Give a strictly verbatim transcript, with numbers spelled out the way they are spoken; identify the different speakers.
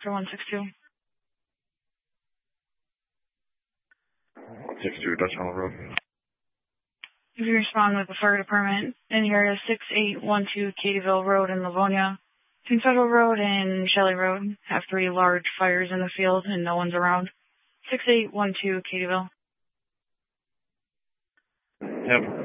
Speaker 1: for one six two.
Speaker 2: one six two Dutch Hall Road.
Speaker 1: If you respond with the fire department in the area, six eight one two Katyville Road in Livonia. Between Federal Road and Shelley Road have three large fires in the field and no one's around. six eight one two Katyville.
Speaker 2: Yep.